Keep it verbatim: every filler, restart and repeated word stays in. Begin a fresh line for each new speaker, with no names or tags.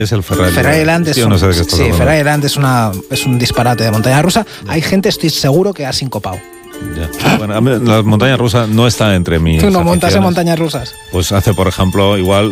Es el Ferrari.
Ferrari Land es,
sí,
un,
no sé de qué estás
sí,
hablando.
Ferrari Land es, una, es un disparate de montaña rusa. Hay gente, estoy seguro, que ha sincopado.
Ya. Bueno, a mí, la montaña rusa no está entre mis
Tú no montas en
aficiones.
montañas rusas.
Pues hace, por ejemplo, igual